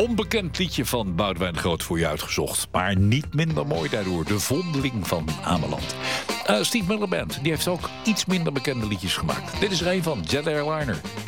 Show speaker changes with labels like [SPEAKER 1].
[SPEAKER 1] Onbekend liedje van Boudewijn de Groot voor je uitgezocht. Maar niet minder mooi daardoor. De Vondeling van Ameland. Steve Miller Band, die heeft ook iets minder bekende liedjes gemaakt. Dit is er een van Jet Airliner.